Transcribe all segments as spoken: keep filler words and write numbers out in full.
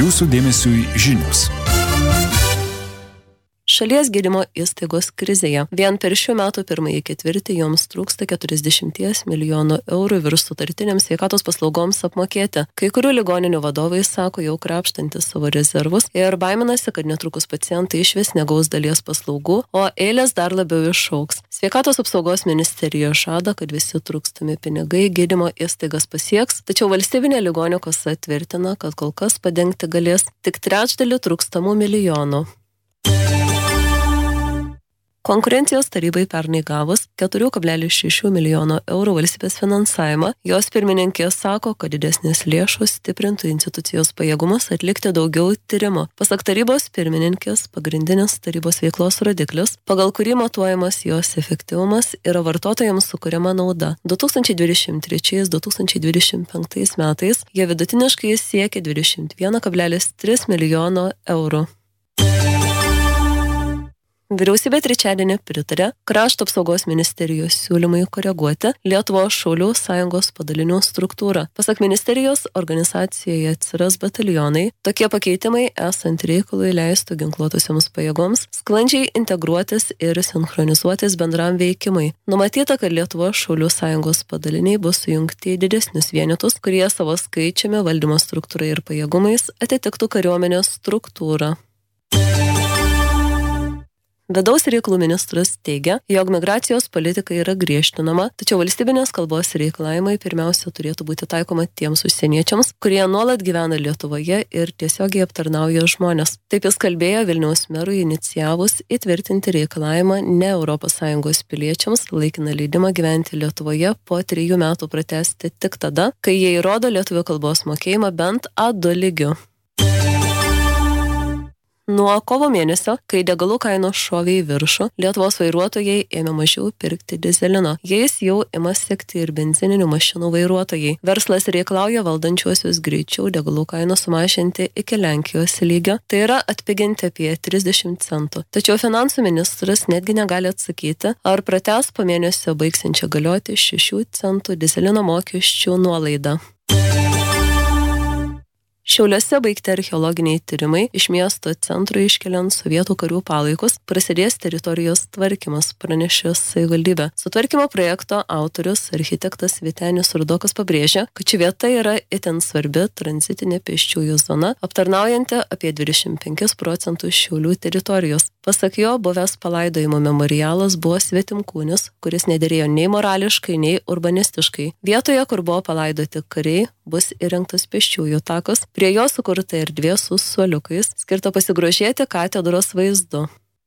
Jūsų dėmesiui žinios. Šalies gydymo įstaigos krizėje. Vien per šių metų pirmąjį ketvirtį joms trūksta keturiasdešimt milijonų eurų virš sutartinėms sveikatos paslaugoms apmokėti. Kai kurių ligoninių vadovai sako jau krapštantis savo rezervus ir baiminasi, kad netrukus pacientai išvis negaus dalies paslaugų, o eilės dar labiau išaugs. Sveikatos apsaugos ministerija žada, kad visi trūkstami pinigai gydymo įstaigas pasieks, tačiau valstybinė ligonių kasa tvirtina, kad kol kas padengti galės tik trečdalį trūkstamų milijonų. Konkurencijos tarybai pernai gavus keturi kablelis šeši milijono eurų valstybės finansavimą, jos pirmininkė sako, kad didesnės lėšos stiprintų institucijos pajėgumus atlikti daugiau tyrimų. Pasak tarybos pirmininkės, pagrindinis tarybos veiklos rodiklis, pagal kurį matuojamas jos efektyvumas, yra vartotojams sukuriama nauda. du tūkstančiai dvidešimt trečiais - du tūkstančiai dvidešimt penktais metais jie vidutiniškai siekė dvidešimt vienas kablelis tris milijono eurų. Vyriausybė trečiadienį pritarė Krašto apsaugos ministerijos siūlymui koreguoti Lietuvos šaulių sąjungos padalinių struktūrą. Pasak ministerijos, organizacijoje atsiras batalionai. Tokie pakeitimai esant reikalui leistų ginkluotusioms pajėgoms sklandžiai integruotis ir sinchronizuotis bendram veikimui. Numatyta, kad Lietuvos šaulių sąjungos padaliniai bus sujungti į didesnius vienetus, kurie savo skaičiumi, valdymo struktūrai ir pajėgumais atitiktų kariuomenės struktūrą. Vidaus reikalų ministras teigia, jog migracijos politika yra griežtinama, tačiau valstybinės kalbos reikalavimai pirmiausia turėtų būti taikoma tiems užsieniečiams, kurie nuolat gyvena Lietuvoje ir tiesiogiai aptarnauja žmonės. Taip jis kalbėjo Vilniaus merui inicijavus įtvirtinti reikalavimą ne Europos Sąjungos piliečiams laikiną leidimą gyventi Lietuvoje po trijų metų pratęsti tik tada, kai jie įrodo lietuvių kalbos mokėjimą bent A du lygiu. Nuo kovo mėnesio, kai degalų kainos šovė į viršų, Lietuvos vairuotojai ėmė mažiau pirkti dizelino. Jais jau ima sekti ir benzininių mašinų vairuotojai. Verslas reikalauja valdančiuosius greičiau degalų kainą sumažinti iki Lenkijos lygio, tai yra atpiginti apie trisdešimt centų. Tačiau finansų ministras netgi negali atsakyti, ar pratęs po mėnesio baigsiančią galioti šešių centų dizelino mokesčių nuolaidą. Šiauliuose baigti archeologiniai tyrimai, iš miesto centro iškeliant sovietų karių palaikus, prasidės teritorijos tvarkymas, pranešė savivaldybė. Sutvarkymo projekto autorius, architektas Vytenis Rudokas pabrėžė, kad ši vieta yra itin svarbi tranzitinė pėsčiųjų zona, aptarnaujanti apie dvidešimt penkis procentus Šiaulių teritorijos. Pasak jo, buvęs palaidojimo memorialas buvo svetimkūnis, kuris nederėjo nei morališkai, nei urbanistiškai. Vietoje, kur buvo palaidoti kariai, bus įrengtas pėsčiųjų takas, prie jo sukurta erdvė su suoliukais, skirta pasigrožėti katedros vaizdu.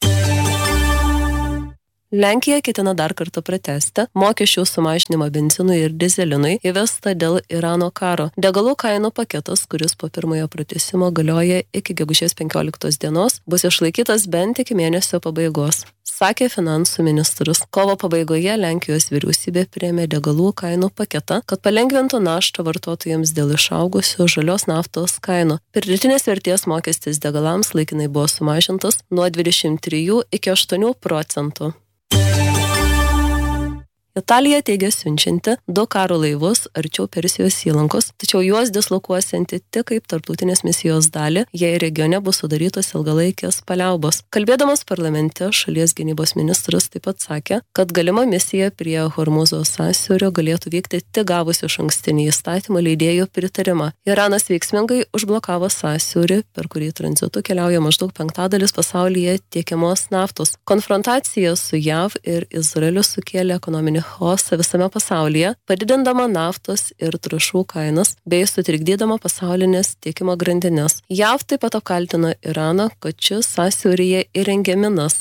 Lenkija ketina dar kartą pratęsti mokesčių sumažinimą benzinui ir dizelinui įvestą dėl Irano karo. Degalų kainų paketas, kuris po pirmojo pratęsimo galioja iki gegužės penkioliktos dienos, bus išlaikytas bent iki mėnesio pabaigos, sakė finansų ministras. Kovo pabaigoje Lenkijos vyriausybė priėmė degalų kainų paketą, kad palengvintų naštą vartotojams dėl išaugusių žalios naftos kainų. Pridėtinės vertės mokestis degalams laikinai buvo sumažintas nuo dvidešimt trijų iki aštuonių procentų. Italija teigia siunčianti du karo laivus arčiau Persijos įlankos, tačiau juos dislokuosianti tik kaip tarptautinės misijos dalį, jei regione bus sudarytos ilgalaikės paliaubos. Kalbėdamas parlamente, šalies gynybos ministras taip pat sakė, kad galima misija prie Hormuzo sąsiaurio galėtų vykti tik gavus išankstinį įstatymą leidėjų pritarimą. Iranas veiksmingai užblokavo sąsiaurį, per kurį tranzitu keliauja maždaug penktadalis pasaulyje tiekiamos naftos. Konfrontacija su J A V ir Izraeliu sukėlė ekonominį chaosą visame pasaulyje, padidindama naftos ir trąšų kainas bei sutrikdydama pasaulinės tiekimo grandinės. J A V taip pat apkaltino Iraną, kad šis sąsiauryje įrengė minas.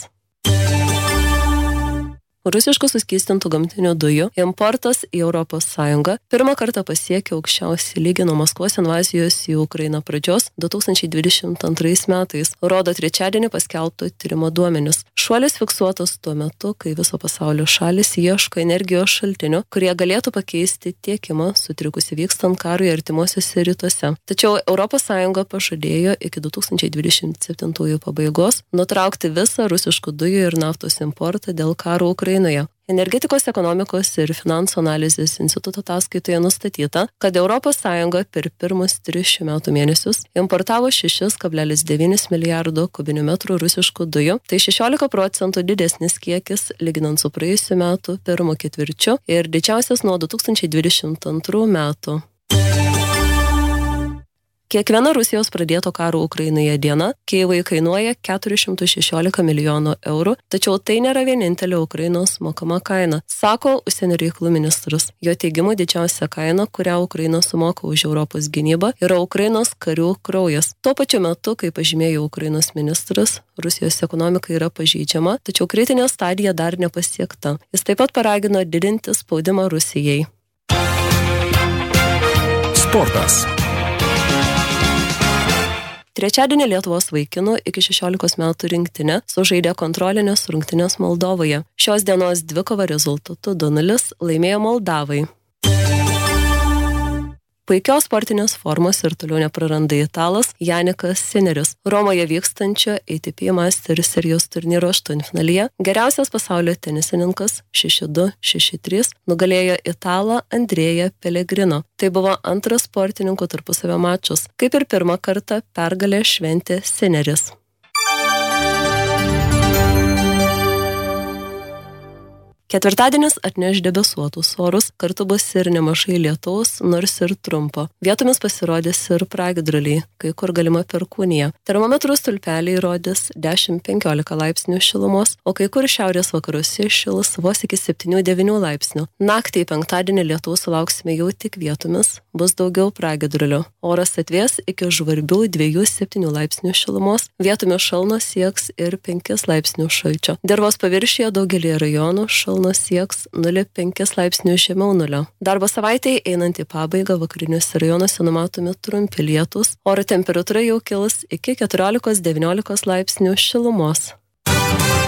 Rusiškų suskystintų gamtinių dujų importas į Europos Sąjungą pirmą kartą pasiekė aukščiausią lygį nuo Maskvos invazijos į Ukrainą pradžios du tūkstančiai dvidešimt antrais metais, rodo trečiadienį paskelbto tyrimo duomenis. Šuolis fiksuotas tuo metu, kai viso pasaulio šalis ieško energijos šaltinių, kurie galėtų pakeisti tiekimą sutrikusi vykstant karui artimuosiuose rytuose. Tačiau Europos Sąjunga pažadėjo iki du tūkstančiai dvidešimt septintųjų pabaigos nutraukti visą rusiškų dujų ir naftos importą dėl karo Ukrainoje. Energetikos, ekonomikos ir finansų analizės instituto ataskaitoje nustatyta, kad Europos Sąjunga per pirmus tris šių metų mėnesius importavo šeši kablelis devyni milijardo kubinių metrų rusiškų dujų, tai šešiolika procentų didesnis kiekis lyginant su praėjusiu metu pirmu ketvirčiu ir didžiausias nuo du tūkstančiai dvidešimt antrų metų. Kiekviena Rusijos pradėto karo Ukrainoje diena Kijevui kainuoja keturis šimtus šešiolika milijonų eurų, tačiau tai nėra vienintelė Ukrainos mokama kaina, sako užsienio reikalų ministras. Jo teigimu didžiausia kaina, kurią Ukraina sumoka už Europos gynybą, yra Ukrainos karių kraujas. Tuo pačiu metu, kaip pažymėjo Ukrainos ministras, Rusijos ekonomika yra pažeidžiama, tačiau kritinė stadija dar nepasiekta. Jis taip pat paragino didinti spaudimą Rusijai. Sportas. Trečiadienį Lietuvos vaikinų iki šešiolikos metų rinktinė sužaidė kontrolinės rungtynės Moldovoje. Šios dienos dvikova rezultatu du nulis laimėjo Moldavai. Puikios sportinės formos ir toliau nepraranda italas Janikas Sineris. Romoje vykstančio A T P Masters serijos turnyro aštuntfinalyje geriausias pasaulio tenisininkas šeši du šeši trys nugalėjo italą Andrėją Pellegrino. Tai buvo antras sportininkų tarpusavio mačas, kaip ir pirmą kartą pergalę šventė Sineris. Ketvirtadienis atneš debesuotus orus, kartu bus ir nemažai lietaus, nors ir trumpo. Vietomis pasirodys ir pragiedruliai, kai kur galima perkūnija. Termometrų stulpeliai rodys dešimt penkiolika laipsnių šilumos, o kai kur šiaurės vakaruose šils vos iki septynių devynių laipsnių. Naktį į penktadienį lietaus sulauksime jau tik vietomis, bus daugiau pragiedrulių. Oras atvės iki žvarbių dviejų septynių laipsnių šilumos, vietomis šalnos sieks ir penkis laipsnių šalčio. Dirvos paviršiuje daugelį rajonų šalnos sieks nulį penkis laipsnių žemiau nulio. Darbo savaitėje einant į pabaigą vakariniuose rajonuose numatomi trumpi lietūs, oro temperatūra jau kils iki keturiolikos devyniolikos laipsnių šilumos.